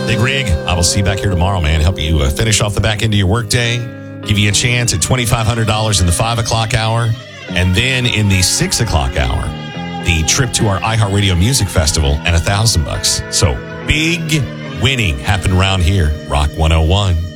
Big Rig, I will see you back here tomorrow, man. Help you finish off the back end of your workday. Give you a chance at $2,500 in the 5 o'clock hour. And then in the 6 o'clock hour, the trip to our iHeartRadio Music Festival and $1,000. So big winning happened around here. Rock 101.